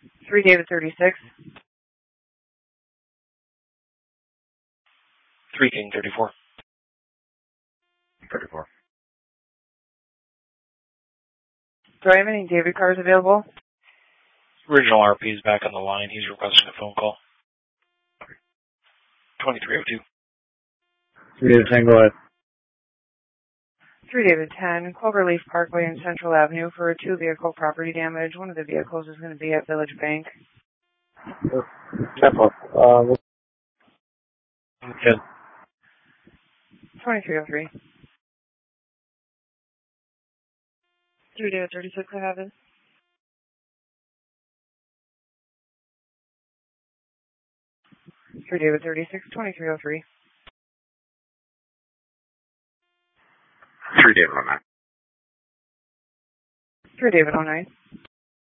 3 David 36. 3 King 34. 34. Do I have any David cars available? Original RP is back on the line. He's requesting a phone call. 2302. 3 David Tango at 3 David 10, Cloverleaf Parkway and Central Avenue for a 2-vehicle property damage. One of the vehicles is going to be at Village Bank. Tempo. 2303. 3 David 36, I have it. 3 David 36, 2303. 3 David 09. 3 David 09.